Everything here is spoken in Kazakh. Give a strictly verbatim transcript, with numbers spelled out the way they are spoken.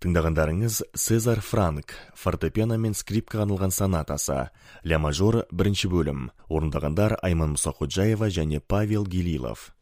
Тыңдағандарыңыз Сезар Франк, фортепиано мен скрипкаға арналған сонатасы, ля мажор бірінші бөлім. Орындағандар Айман Мұсақожаева және Павел Гилилов.